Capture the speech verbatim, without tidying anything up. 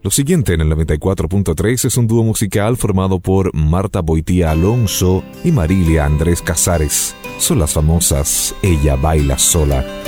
Lo siguiente en el noventa y cuatro punto tres es un dúo musical formado por Marta Boitía Alonso y Marilia Andrés Casares. Son las famosas Ella Baila Sola.